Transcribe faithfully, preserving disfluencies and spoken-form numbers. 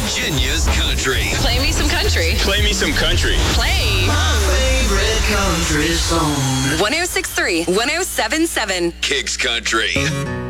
Virginia's country. Play me some country. Play me some country. Play. My favorite country song. one oh six point three, one oh seven point seven. Kicks Country.